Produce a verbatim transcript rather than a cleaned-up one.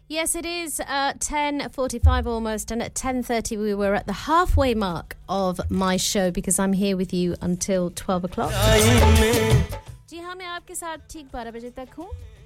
Yes, it is uh, ten forty-five almost, and at ten thirty we were at the halfway mark of my show because I'm here with you until twelve o'clock. जी हाँ, मैं आपके साथ ठीक बारह बजे तक हूँ.